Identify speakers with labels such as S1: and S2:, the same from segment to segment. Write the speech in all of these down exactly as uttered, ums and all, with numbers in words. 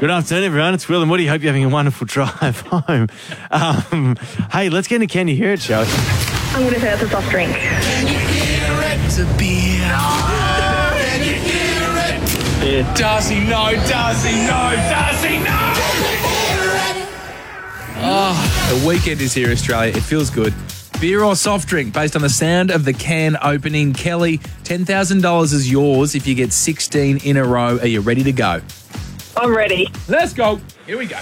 S1: Good afternoon, everyone. It's Will and Woody. Hope you're having a wonderful drive home. Um, hey, let's get into Can You Hear It, shall we?
S2: I'm going to say it's a soft drink.
S3: Can you hear it? It's a beer. No. Can you hear it?
S1: Yeah.
S3: Does he know? Does he know? Does he know? Can you hear it? Oh, the weekend is here, Australia. It feels good. Beer or soft drink based on the sound of the can opening. Kelly, ten thousand dollars is yours if you get sixteen in a row. Are you ready to go?
S2: I'm ready.
S3: Let's go. Here we go.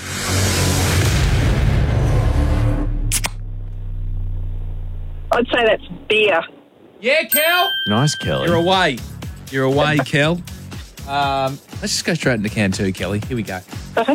S2: I'd say that's beer.
S3: Yeah, Kel.
S1: Nice, Kelly.
S3: You're away. You're away, Kel. Um, let's just go straight into can two, Kelly. Here we go.
S2: Okay.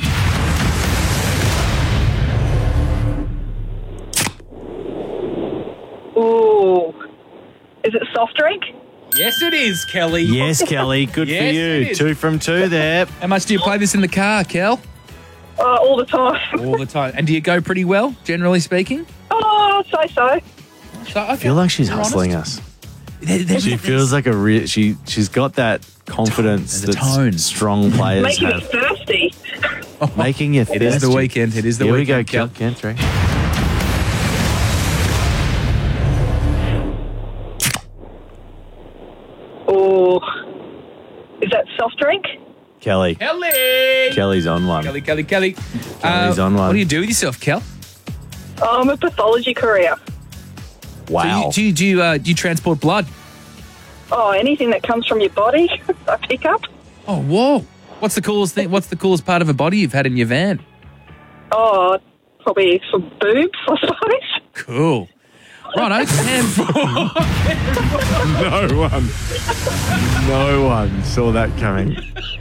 S2: Ooh. Is it a soft drink?
S3: Yes, it is, Kelly.
S1: Yes, Kelly. Good
S3: Yes,
S1: for
S3: it
S1: you.
S3: is.
S1: Two from two there.
S3: How much do you play this in the car, Kel?
S2: Uh, all the time.
S3: All the time. And do you go pretty well, generally speaking?
S2: Oh, I'd say so.
S3: So, okay.
S1: I feel like she's
S3: You're
S1: hustling
S3: honest.
S1: us.
S3: There- there's-
S1: She feels like a real. She she's got that confidence
S3: There's a
S1: that
S3: tone.
S1: strong players
S2: Making me
S1: have.
S2: thirsty.
S1: Making you.
S3: It is the
S1: thirsty.
S3: weekend. It is the
S1: Here
S3: weekend,
S1: we go, Kel.
S3: Kel.
S1: Can three.
S2: Ooh. Is that soft drink?
S1: Kelly.
S3: Kelly.
S1: Kelly's on one.
S3: Kelly, Kelly, Kelly.
S1: Kelly's on one.
S3: What do you do with yourself, Kel?
S2: Oh, I'm a pathology courier.
S1: Wow.
S3: Do you, do you, do you, uh, do you transport blood?
S2: Oh, anything that comes from your body, I pick up.
S3: Oh, whoa. What's the coolest thing? What's the coolest part of a body you've had in your van?
S2: Oh, probably some boobs, I suppose.
S3: Cool. Righto, and four.
S1: No one. No one saw that coming.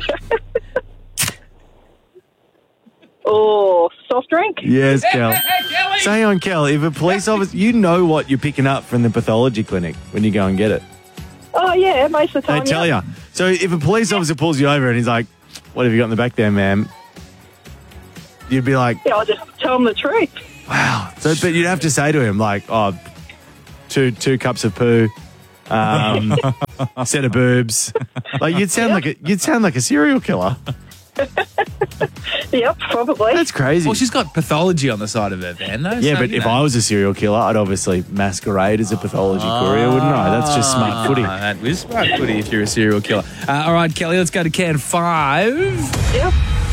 S2: Oh, soft drink?
S1: Yes, Kel.
S3: Kelly.
S1: Say on, Kel, if a police officer, you know what you're picking up from the pathology clinic when you go and get it.
S2: Oh, yeah, most of the
S1: They
S2: time.
S1: tell
S2: yeah.
S1: you. So if a police officer pulls you over and he's like, what have you got in the back there, ma'am? You'd be like,
S2: Yeah, I'll just tell them the truth.
S1: wow. So, but you'd have to say to him, like, oh, two two cups of poo, um, set of boobs. Like you'd sound like a you'd sound like a serial killer.
S2: Yep, probably.
S1: That's crazy.
S3: Well, she's got pathology on the side of her van, though.
S1: Yeah,
S3: so,
S1: but
S3: you
S1: if
S3: know.
S1: I was a serial killer, I'd obviously masquerade as a pathology courier, wouldn't I? That's just smart footy.
S3: Ah, that is smart footy if you're a serial killer. Uh, all right, Kelly, let's go to can five.
S2: Yep.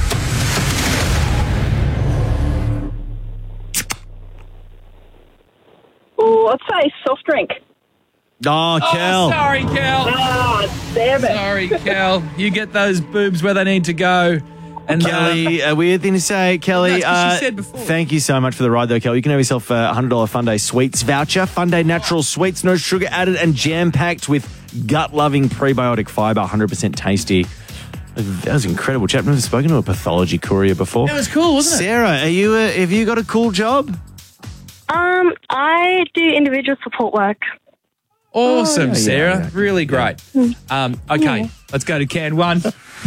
S2: Oh, I'd say soft drink.
S1: Oh, Kel.
S3: Oh, sorry, Kel.
S2: Ah, damn it.
S3: Sorry, Kel. You get those boobs where they need to go. And
S1: Kelly, a weird thing to say, Kelly.
S3: No, it's 'cause she
S1: uh,
S3: said before.
S1: Thank you so much for the ride, though, Kelly. You can have yourself a one hundred dollars Funday Sweets voucher. Funday Natural Sweets, no sugar added and jam-packed with gut-loving prebiotic fibre, one hundred percent tasty. That was incredible. Chap, never spoken to a pathology courier before.
S3: It was cool, wasn't it?
S1: Sarah, are you a, have you got a cool job?
S4: Um, I do individual support work.
S3: Awesome,
S1: Oh, yeah,
S3: Sarah.
S1: yeah, yeah.
S3: Really great. Um, okay, let's go to can one.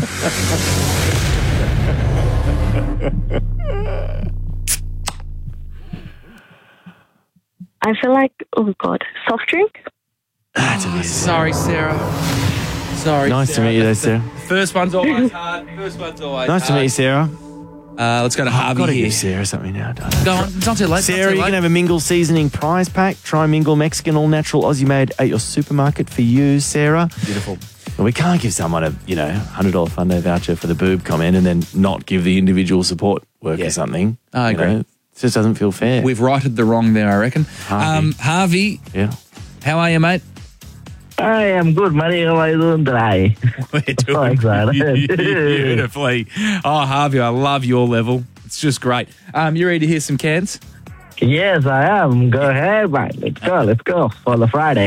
S4: I feel like, oh God, soft drink?
S3: Oh, sorry, Sarah. Sorry,
S1: Nice to
S3: Sarah.
S1: meet you there, Sarah.
S3: First one's always hard. First one's always
S1: Nice to
S3: hard.
S1: meet you, Sarah.
S3: Uh, let's go to
S1: I've
S3: Harvey
S1: got to
S3: here.
S1: give Sarah something now, don't I?
S3: Go on. It's not too late. It's not
S1: Sarah,
S3: too
S1: you
S3: late.
S1: can have a Mingle seasoning prize pack. Try Mingle Mexican all natural Aussie made at your supermarket for you, Sarah.
S3: Beautiful.
S1: Well, we can't give someone a, you know, one hundred dollars Funday voucher for the boob comment and then not give the individual support worker
S3: Yeah.
S1: something.
S3: I
S1: You
S3: agree.
S1: know, it just doesn't feel fair.
S3: We've righted the wrong there, I reckon.
S1: Harvey.
S3: Um, Harvey,
S1: yeah.
S3: how are you, mate?
S5: I am good, buddy. How are you doing today?
S3: We're doing
S5: Thanks, man.
S3: beautifully. Oh, Harvey, I love your level. It's just great. Um, you ready to hear some cans?
S5: Yes, I am. Go ahead, mate. Let's go. Let's go for the Friday.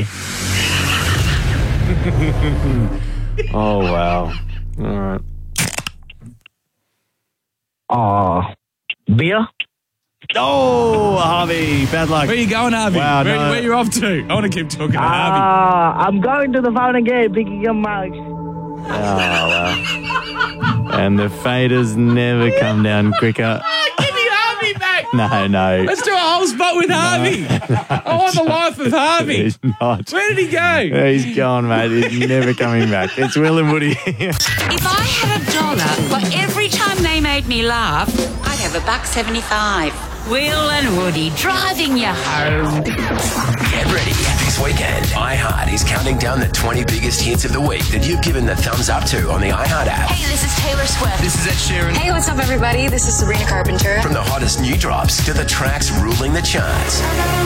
S1: Oh, wow. All right.
S5: Oh, beer?
S1: Oh, Harvey, bad luck.
S3: Where you going, Harvey?
S1: Wow,
S3: where,
S1: no.
S3: where you off to? I want to keep talking to Harvey.
S5: Ah, I'm going to the fountain gate, picking up my...
S1: Oh, wow. And the faders never come down quicker.
S3: Give me Harvey back.
S1: No, no.
S3: Let's do a whole spot with Harvey. I want the life of Harvey.
S1: He's not.
S3: Where did he go?
S1: He's gone, mate. He's never coming back. It's Will and Woody.
S6: If I had a dollar for every time they made made me laugh, I'd have a buck seventy-five. Will and Woody driving you home.
S7: Get ready. This weekend, iHeart is counting down the twenty biggest hits of the week that you've given the thumbs up to on the iHeart app.
S8: Hey, this is Taylor Swift.
S3: This is Ed Sheeran.
S8: Hey, what's up, everybody? This is Sabrina Carpenter.
S7: From the hottest new drops to the tracks ruling the charts.